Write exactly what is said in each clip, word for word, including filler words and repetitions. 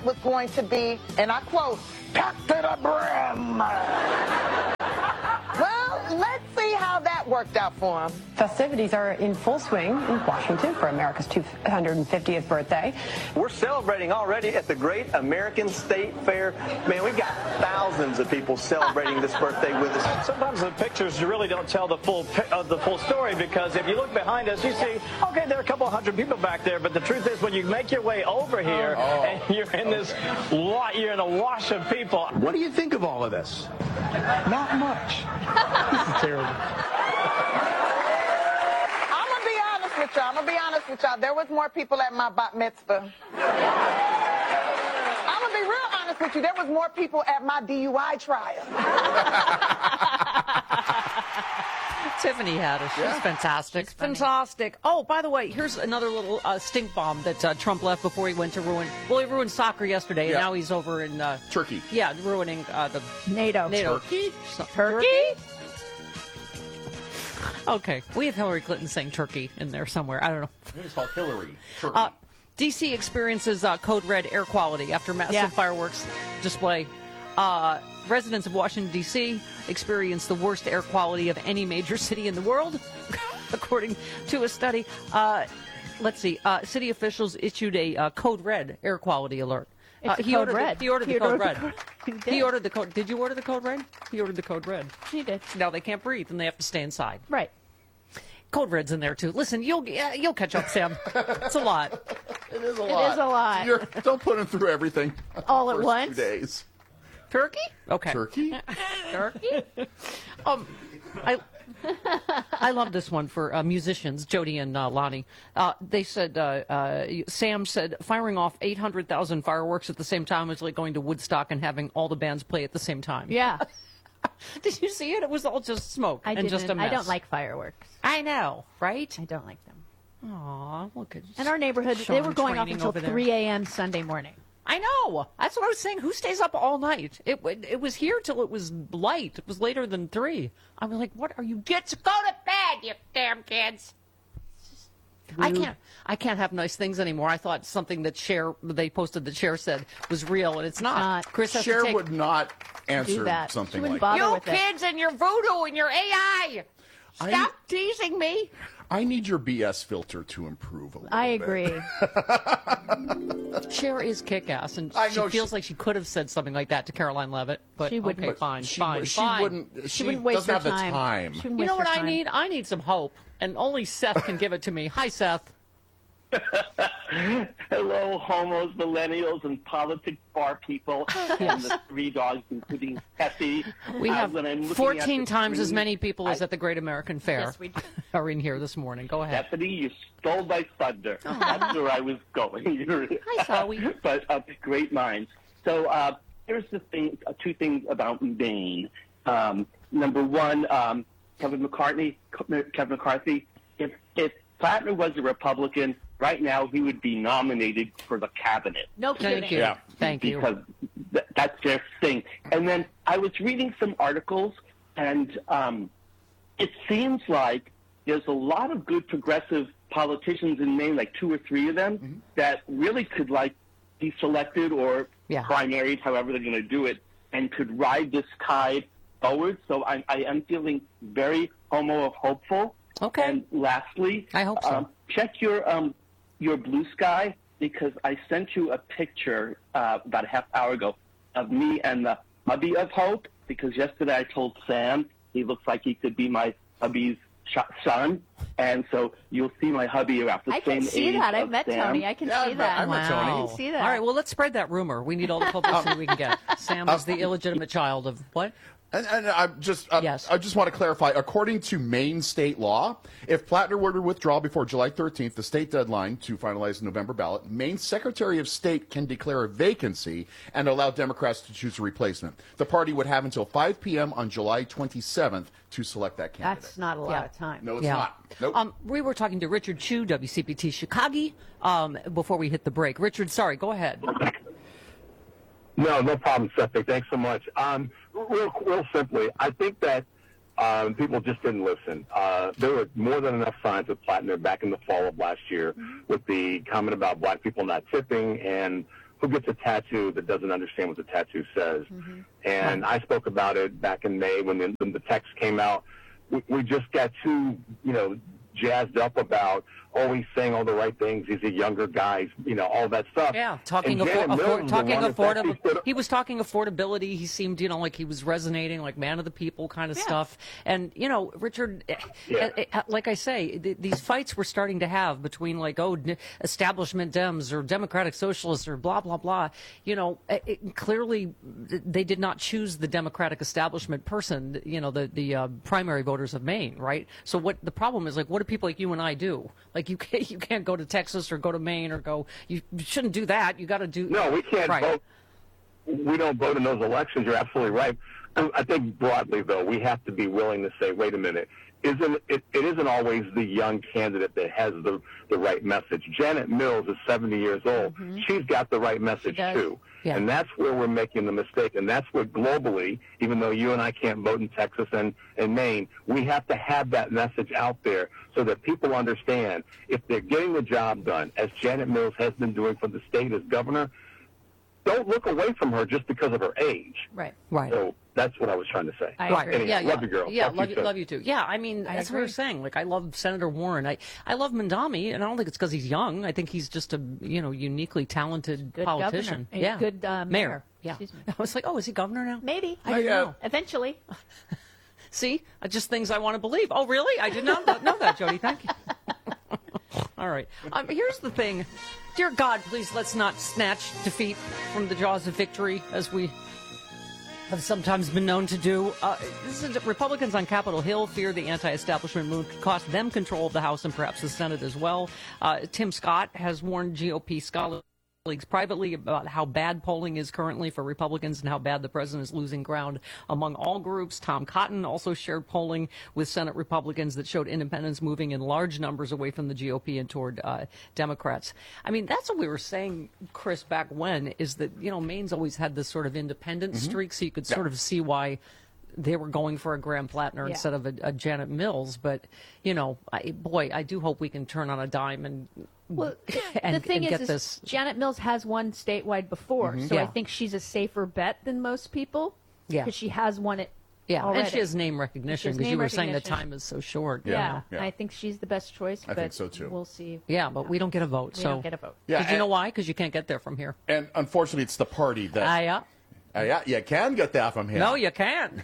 event was going to be, and I quote, packed to the brim. Well, let's see how that worked out for him. Festivities are in full swing in Washington for America's two hundred fiftieth birthday. We're celebrating already at the Great American State Fair. Man, we've got thousands of people celebrating this birthday with us. Sometimes the pictures really don't tell the full uh, the full story, because if you look behind us, you see, okay, there are a couple hundred people back there, but the truth is, when you make your way over here oh. and you're in this lot, you're in a wash of people. What do you think of all of this? Not much. This is terrible. I'm going to be honest with y'all. I'm going to be honest with y'all. There was more people at my bat mitzvah. I'm going to be real honest with you. There was more people at my D U I trial. Tiffany Haddish. She's Yeah. fantastic. Fantastic. Oh, by the way, here's another little uh, stink bomb that uh, Trump left before he went to ruin. Well, he ruined soccer yesterday, and Yeah. now he's over in uh, Turkey. Yeah, ruining uh, the NATO. NATO. Turkey? So- Turkey? Okay, we have Hillary Clinton saying Turkey in there somewhere. I don't know. I think it's called Hillary. Turkey. Uh, D C experiences uh, code red air quality after massive Yeah. fireworks display. Uh, residents of Washington, D C experienced the worst air quality of any major city in the world, according to a study. Uh, let's see. Uh, city officials issued a uh, code red air quality alert. It's Uh, a he code ordered red. The, he ordered He the code ordered red. the code- he did. He ordered the code. Did you order the code red? He ordered the code red. She did. Now they can't breathe and they have to stay inside. Right. Code red's in there too. Listen, you'll uh, you'll catch up, Sam. It's a lot. it is a It lot. is a lot. You're, don't put him through everything. All at First once? Two days. Turkey? Okay. Turkey? Turkey? um, I I love this one for uh, musicians, Jody and uh, Lonnie. Uh, they said, uh, uh, Sam said, firing off eight hundred thousand fireworks at the same time is like going to Woodstock and having all the bands play at the same time. Yeah. Did you see it? It was all just smoke I and didn't. just a mess. I don't like fireworks. I know, right? I don't like them. Aw, look at In our neighborhood, they Sean were going off training until over there. three a.m. Sunday morning. I know. That's what I was saying. Who stays up all night? It it was here till it was light. It was later than three. I was like, what are you? Get to go to bed, you damn kids. I can't. I can't have nice things anymore. I thought something that Cher they posted that Cher said was real, and it's not. not. Chris has Cher to take would not answer Do that. something She wouldn't like that. bother you with it. kids and your voodoo and your A I. Stop I- teasing me. I need your B S filter to improve a little I bit. agree. Cher is kick-ass, and I she know feels she- like she could have said something like that to Caroline Levitt, but She wouldn't. okay, But fine, She, fine, she fine. wouldn't. She, She wouldn't waste doesn't her have the time. time. She wouldn't You know waste what her I time. need? I need some hope, and only Seth can give it to me. Hi, Seth. Hello, homos, millennials, and politic bar people, and the three dogs, including Tessie. We Uh, have when I'm looking at fourteen the times as screen, many people as I- at the Great American Fair Yes, we do. are in here this morning. Go ahead. Stephanie, you stole my thunder. That's where I was going. Hi, Zoe. But uh, great minds. So uh, here's the thing: uh, two things about Maine. Um, number one, um, Kevin McCarthy. Kevin McCarthy. If if Plattner was a Republican, right now he would be nominated for the cabinet. No kidding. Thank you. Yeah. Thank you. Because th- that's their thing. And then I was reading some articles, and um, it seems like there's a lot of good progressive politicians in Maine, like two or three of them, Mm-hmm. that really could like be selected or Yeah. primaried, however they're going to do it, and could ride this tide forward. So I, I am feeling very homo hopeful. Okay. And lastly, I hope so. um, check your um, your Blue Sky, because I sent you a picture uh, about a half hour ago of me and the hubby of Hope, because yesterday I told Sam he looks like he could be my hubby's sh- son, and so you'll see my hubby about the I same can see age that. I've of met Sam. Tony. I can Yeah, see I've met- that. I've met Tony. I can see that. All right, well, let's spread that rumor. We need all the publicity we can get. Sam is the illegitimate child of what? And, and I just, uh, Yes. I just want to clarify. According to Maine state law, if Plattner were to withdraw before July thirteenth, the state deadline to finalize the November ballot, Maine's Secretary of State can declare a vacancy and allow Democrats to choose a replacement. The party would have until five p.m. on July twenty-seventh to select that candidate. That's not a lot Yeah. of time. No, it's Yeah. not. Nope. Um, we were talking to Richard Chu, W C P T Chicago, um, before we hit the break. Richard, sorry, go ahead. No, no problem, Stephanie. Thanks so much. Um, real, real simply, I think that um, people just didn't listen. Uh, there were more than enough signs of Plattner back in the fall of last year with the comment about black people not tipping and who gets a tattoo that doesn't understand what the tattoo says? And I spoke about it back in May when the, when the text came out. We, we just got too, you know, jazzed up about, oh, he's saying all the right things. He's a younger guy, you know, all that stuff. Yeah, talking And affo- Janet Mills afford- is the talking one that actually affordable. stood up- He was talking affordability. He seemed, you know, like he was resonating, like man of the people kind of Yeah. stuff. And you know, Richard, eh, Yeah. eh, eh, like I say, th- these fights we're starting to have between like oh, n- establishment Dems or Democratic Socialists or blah blah blah. You know, eh, it, clearly they did not choose the Democratic establishment person. You know, the the uh, primary voters of Maine, right? So what the problem is, like, what do people like you and I do? Like you can't you can't go to Texas or go to Maine or go. You shouldn't do that. You got to do. No, we can't right. vote. We don't vote in those elections. You're absolutely right. I think broadly, though, we have to be willing to say, wait a minute, isn't it, it isn't always the young candidate that has the, the right message. Janet Mills is seventy years old. Mm-hmm. She's got the right message, does. too. Yeah. And that's where we're making the mistake. And that's what globally, even though you and I can't vote in Texas and, and Maine, we have to have that message out there so that people understand if they're getting the job done, as Janet Mills has been doing for the state as governor, don't look away from her just because of her age. Right. Right. So that's what I was trying to say. I Right. agree. Anyway, Yeah, love yeah. you, girl. Yeah, Talk to love you you, soon. love you too. Yeah, I mean, I that's what I agree. was saying. Like, I love Senator Warren. I, I love Mandami, and I don't think it's because he's young. I think he's just a, you know, uniquely talented Good politician. governor. Yeah. Good, uh, mayor. Yeah. Excuse me. I was like, oh, is he governor now? Maybe. I didn't yeah. know. Eventually. See, Uh, just things I want to believe. Oh, really? I did not know that, Jody. Thank you. All right. Um, here's the thing. Dear God, please let's not snatch defeat from the jaws of victory, as we have sometimes been known to do. Uh, this is, Republicans on Capitol Hill fear the anti-establishment move could cost them control of the House and perhaps the Senate as well. Uh, Tim Scott has warned G O P scholars privately about how bad polling is currently for Republicans and how bad the president is losing ground among all groups. Tom Cotton also shared polling with Senate Republicans that showed independents moving in large numbers away from the G O P and toward uh, Democrats. I mean, that's what we were saying, Chris, back when, is that, you know, Maine's always had this sort of independent streak, so you could sort of see why they were going for a Graham Plattner Yeah. instead of a, a Janet Mills. But, you know, I, boy, I do hope we can turn on a dime and Well, and, the thing and is, get is this. Janet Mills has won statewide before, so Yeah. I think she's a safer bet than most people. Yeah. Because she has won it. Yeah, already. and she has name recognition has because you name were saying the recognition. time is so short. Yeah, you Yeah, know? yeah. I think she's the best choice. I but think so, too. We'll see. Yeah, but we don't get a vote. We so don't get a vote. Yeah, Did you know and- why? Because you can't get there from here. And unfortunately, it's the party that. Ah, yeah. Uh, yeah, you can get that from him. No, you can.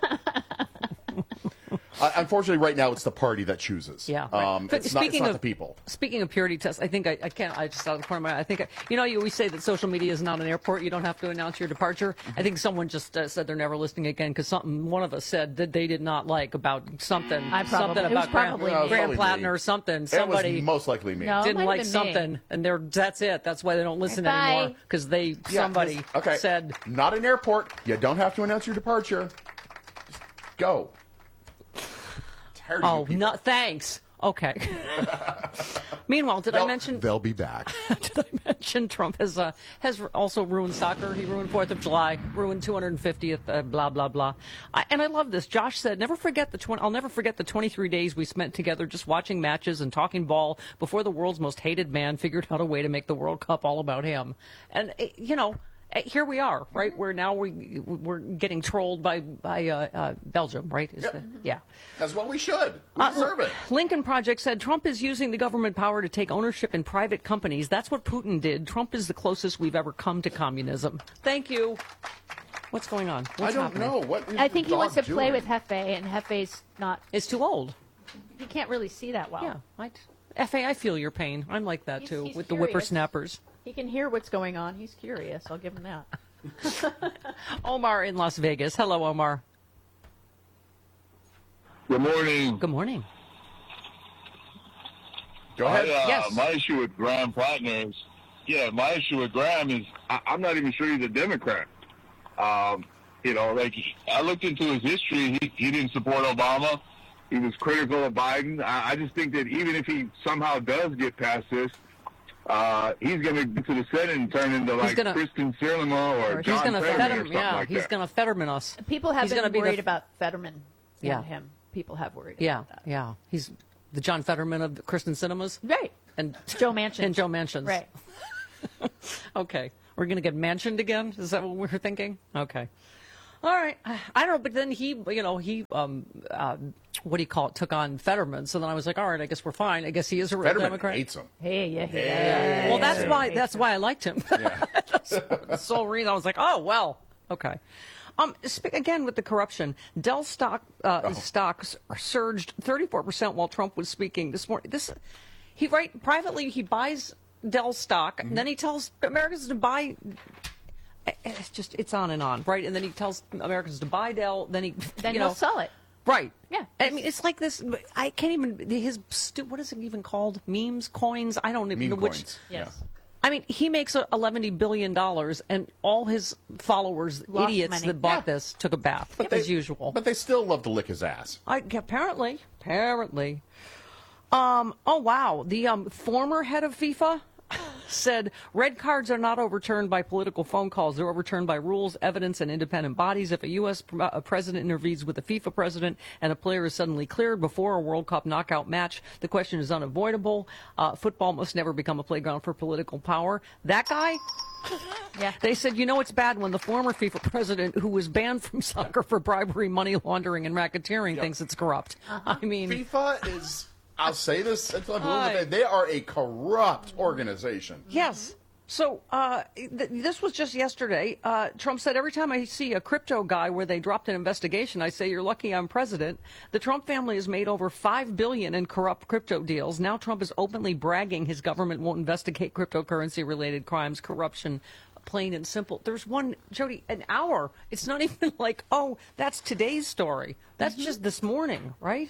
Uh, unfortunately, right now, it's the party that chooses. Yeah. Um, But it's, not, it's speaking not of the people. Speaking of purity tests, I think I, I can't. I just out of the corner of my eye. I think I, you know you always say that social media is not an airport. You don't have to announce your departure. I think someone just uh, said they're never listening again because something one of us said that they did not like about something. I probably- something it was about Graham, probably me. Graham Probably Plattner me. or something. It Somebody was most likely me. No. it didn't might like have been me. something, and they're that's it. That's why they don't listen Bye. anymore because they Yeah, somebody okay. said. Not an airport. You don't have to announce your departure. Just go. Tired of Oh, you people. no, thanks. Okay. Meanwhile, did I They'll- mention They'll be back. did I mention Trump has uh, has also ruined soccer? He ruined Fourth of July, ruined two hundred fiftieth, uh, blah blah blah. I, and I love this. Josh said, "Never forget the twenty. I'll never forget the twenty-three days we spent together just watching matches and talking ball before the world's most hated man figured out a way to make the World Cup all about him." And uh, you know. uh, Here we are, right? Where now we we're getting trolled by by uh, uh, Belgium, right? Is Yep. the, yeah. That's what we should. We Uh, deserve it. Lincoln Project said Trump is using the government power to take ownership in private companies. That's what Putin did. Trump is the closest we've ever come to communism. Thank you. What's going on? What's I don't happening? know. What is I the think he dog wants to play doing? with Hefe, and Hefe's not. It's too old. He can't really see that well. Yeah. I, F A, I feel your pain. I'm like that He's- too he's with the curious. whippersnappers. He can hear what's going on. He's curious. I'll give him that. Omar in Las Vegas. Hello, Omar. Good morning. Good morning. Go ahead. I, uh, Yes. My issue with Graham Plattner is, yeah, my issue with Graham is I, I'm not even sure he's a Democrat. Um, you know, like I looked into his history. He, he didn't support Obama. He was critical of Biden. I, I just think that even if he somehow does get past this, uh, he's going to get to the Senate and turn into like gonna- Kristen Sinema or, Or he's John going to Fetterman or Fetterman. something Yeah, like he's that. going to Fetterman us. People have He's gonna been be the- worried about Fetterman Yeah. and him. People have worried Yeah, about that. yeah. He's the John Fetterman of Kristen Cinemas Right. and Joe Manchin. and Joe Manchin's. Right. Okay. We're going to get mansioned again? Is that what we were thinking? Okay. All right. I don't know, but then he, you know, he, um, uh, what do you call it, took on Fetterman. So then I was like, all right, I guess we're fine. I guess he is a real Fetterman Democrat. hates him. Hey, yeah, Hey. yeah. Well, that's Yeah. why, that's why I liked him. Yeah. That's the sole reason. I was like, oh, well, okay. Um, sp- again, with the corruption, Dell stock uh, Oh. stocks surged thirty-four percent while Trump was speaking this morning. This, he right privately he buys Dell stock, Mm-hmm. and then he tells Americans to buy. It's just it's on and on, right? And then he tells Americans to buy Dell. Then he Then you he'll know sell it. right. Yeah. I mean, it's like this. I can't even his stu- what is it even called? Memes, coins. I don't even Meme know which. coins. Yes. I mean, he makes eleven billion dollars, and all his followers, Lost idiots money. that bought Yeah. this, took a bath, But as they, usual. But they still love to lick his ass. I, apparently, apparently. Um, oh, wow. The um, former head of FIFA said red cards are not overturned by political phone calls. They're overturned by rules, evidence, and independent bodies. If a U S pr- a president intervenes with a FIFA president and a player is suddenly cleared before a World Cup knockout match, the question is unavoidable. Uh, football must never become a playground for political power. That guy... Yeah. They said, you know, it's bad when the former FIFA president, who was banned from soccer for bribery, money laundering, and racketeering, thinks it's corrupt. Uh-huh. I mean... FIFA is, I'll say this until I believe Hi. it, they are a corrupt organization. Yes. So uh, th- this was just yesterday. Uh, Trump said, every time I see a crypto guy where they dropped an investigation, I say, you're lucky I'm president. The Trump family has made over five billion dollars in corrupt crypto deals. Now Trump is openly bragging his government won't investigate cryptocurrency-related crimes, corruption, plain and simple. There's one, Jody, an hour. It's not even like, oh, that's today's story. That's just this morning, right?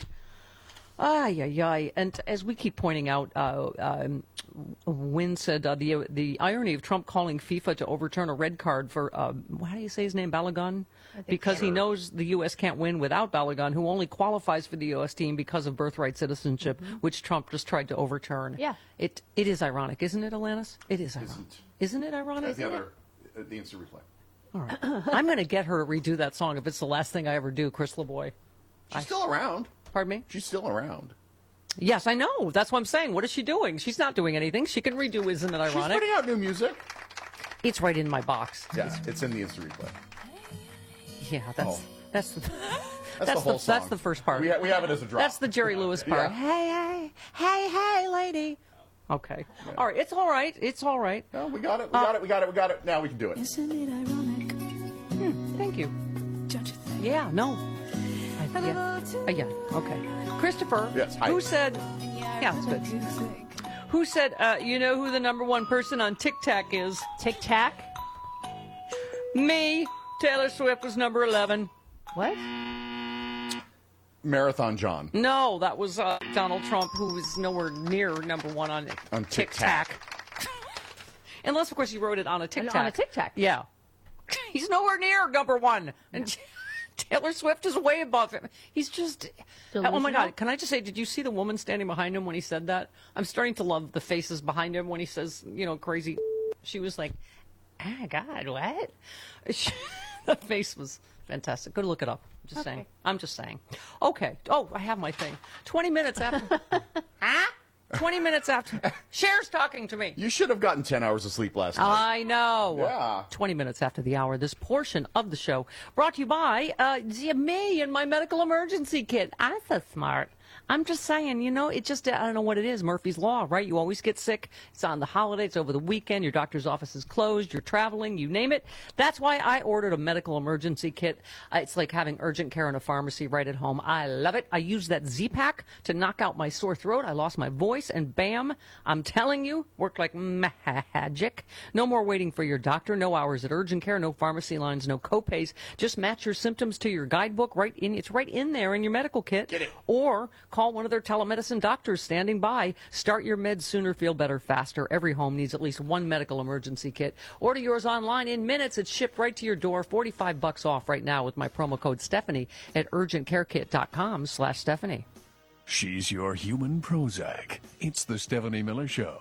Ay, ay, ay. And as we keep pointing out, uh, um, Wynn said uh, the the irony of Trump calling FIFA to overturn a red card for, uh, how do you say his name, Balogun? Because he knows the U S can't win without Balogun, who only qualifies for the U S team because of birthright citizenship, which Trump just tried to overturn. Yeah. It It is ironic, isn't it, Alanis? It is ironic. Isn't. Isn't it ironic? That's the other, uh, the instant replay. All right. I'm going to get her to redo that song if it's the last thing I ever do, Chris LeBoy. She's still around. Pardon me? She's still around. Yes, I know. That's what I'm saying. What is she doing? She's not doing anything. She can redo Isn't It She's Ironic? putting out new music. It's right in my box. Yeah, it's in the instant replay. Yeah, that's Oh. that's the, That's, that's the whole song. that's the first part. We, ha- we have it as a drop. That's the Jerry Lewis part. Yeah. Hey, hey, hey, hey, lady. Okay. All right. It's all right. It's all right. No, we got it. We got it. We got it. We got it. Now we can do it. Isn't it ironic? Hmm, thank you. Don't you think? Yeah. No. I, yeah. Uh, yeah. Okay. Christopher. Yes, hi. Who said? Yeah, it's good. Who said? Uh, you know who the number one person on TikTok is? Tic-tac? Me. Taylor Swift was number eleven. What? Marathon John. No, that was uh, Donald Trump, who was nowhere near number one on, On TikTok. TikTok. Unless, of course, he wrote it on a TikTok. On a Tic-Tac. Yeah. He's nowhere near number one. And Taylor Swift is way above him. He's just... Oh, my Delusional? God. Can I just say, did you see the woman standing behind him when he said that? I'm starting to love the faces behind him when he says, you know, crazy... She was like, oh, my God, what? The face was fantastic. Go look it up. I'm just Okay. saying. I'm just saying. Okay. Oh, I have my thing. twenty minutes after... Huh? twenty minutes after... Cher's talking to me. You should have gotten ten hours of sleep last night. I know. Yeah. twenty minutes after the hour, this portion of the show brought to you by uh, me and my medical emergency kit. I'm so smart. I'm just saying, you know, it just, I don't know what it is. Murphy's Law, right? You always get sick. It's on the holidays, over the weekend. Your doctor's office is closed. You're traveling, you name it. That's why I ordered a medical emergency kit. Uh, it's like having urgent care in a pharmacy right at home. I love it. I use that Z-Pack to knock out my sore throat. I lost my voice, and bam, I'm telling you, worked like magic. No more waiting for your doctor. No hours at urgent care. No pharmacy lines. No copays. Just match your symptoms to your guidebook. Right in, it's right in there in your medical kit. Get it. Or call one of their telemedicine doctors standing by. Start your meds sooner, feel better faster. Every home needs at least one medical emergency kit. Order yours online in minutes. It's shipped right to your door. forty-five bucks off right now with my promo code Stephanie at urgentcarekit.com slash Stephanie. She's your human Prozac. It's the Stephanie Miller Show.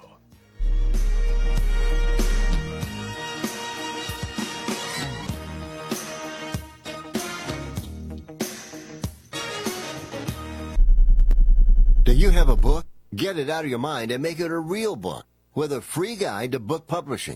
Do you have a book? Get it out of your mind and make it a real book with a free guide to book publishing.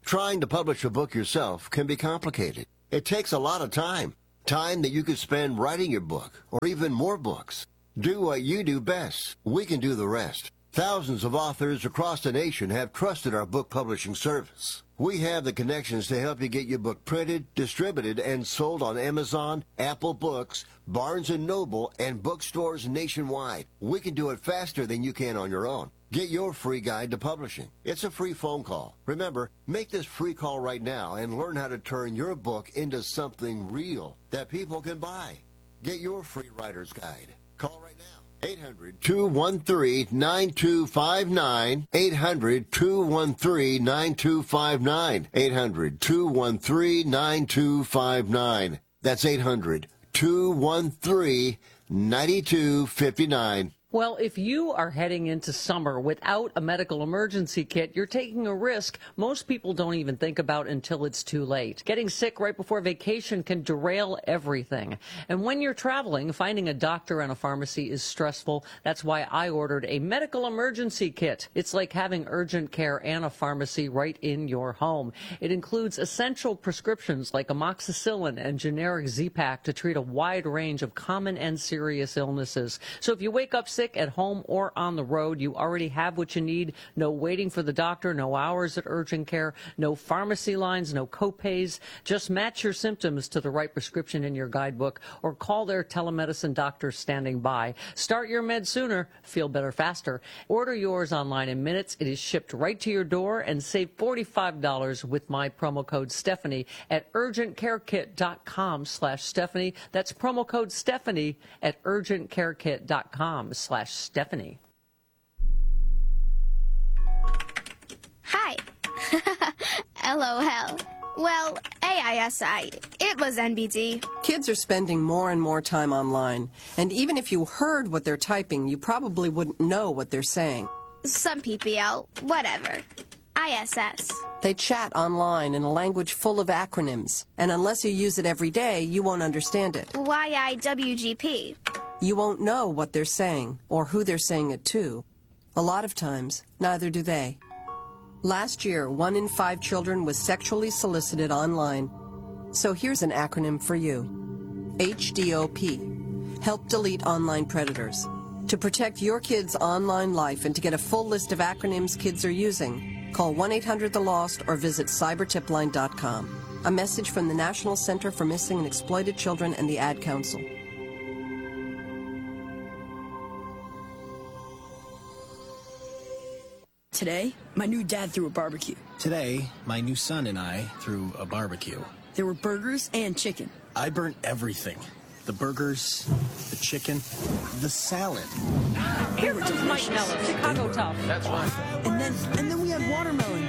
Trying to publish a book yourself can be complicated. It takes a lot of time. Time that you could spend writing your book, or even more books. Do what you do best. We can do the rest. Thousands of authors across the nation have trusted our book publishing service. We have the connections to help you get your book printed, distributed, and sold on Amazon, Apple Books, Barnes and Noble, and bookstores nationwide. We can do it faster than you can on your own. Get your free guide to publishing. It's a free phone call. Remember, make this free call right now and learn how to turn your book into something real that people can buy. Get your free writer's guide. Call right now. eight hundred, two one three, nine two five nine. eight hundred, two one three, nine two five nine. eight hundred, two one three, nine two five nine. That's eight hundred, two one three, nine two five nine. Well, if you are heading into summer without a medical emergency kit, you're taking a risk most people don't even think about until it's too late. Getting sick right before vacation can derail everything. And when you're traveling, finding a doctor and a pharmacy is stressful. That's why I ordered a medical emergency kit. It's like having urgent care and a pharmacy right in your home. It includes essential prescriptions like amoxicillin and generic Z-Pak to treat a wide range of common and serious illnesses. So if you wake up sick at home or on the road, you already have what you need. No waiting for the doctor, no hours at urgent care, no pharmacy lines, no copays. Just match your symptoms to the right prescription in your guidebook or call their telemedicine doctor standing by. Start your meds sooner, feel better faster. Order yours online in minutes. It is shipped right to your door, and save forty-five dollars with my promo code Stephanie at urgentcarekit.com slash Stephanie. That's promo code Stephanie at urgentcarekit.com slash Stephanie. Hi. LOL. Well, A I S I. It was N B D. Kids are spending more and more time online, and even if you heard what they're typing, you probably wouldn't know what they're saying. Some P P L. Whatever. I S S. They chat online in a language full of acronyms, and unless you use it every day, you won't understand it. Y I W G P. You won't know what they're saying or who they're saying it to. A lot of times, neither do they. Last year, one in five children was sexually solicited online. So here's an acronym for you. H D O P. Help delete online predators. To protect your kids' online life and to get a full list of acronyms kids are using, call one eight hundred the lost or visit cyber tip line dot com. A message from the National Center for Missing and Exploited Children and the Ad Council. Today, my new dad threw a barbecue. Today, my new son and I threw a barbecue. There were burgers and chicken. I burnt everything. The burgers, the chicken, the salad. Here comes Mike Nellis, Chicago Tough. That's right. And then, and then we had watermelon.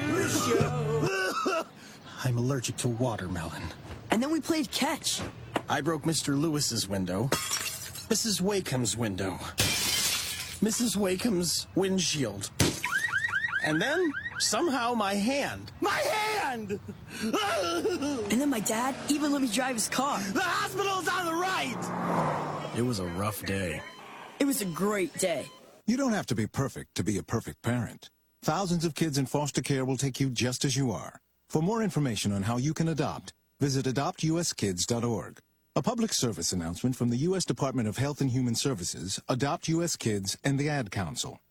I'm allergic to watermelon. And then we played catch. I broke Mister Lewis's window. Missus Wakeham's window. Missus Wakeham's windshield. And then, somehow, my hand. My hand! And then my dad even let me drive his car. The hospital's on the right! It was a rough day. It was a great day. You don't have to be perfect to be a perfect parent. Thousands of kids in foster care will take you just as you are. For more information on how you can adopt, visit adopt u s kids dot org. A public service announcement from the U S Department of Health and Human Services, Adopt U S Kids, and the Ad Council.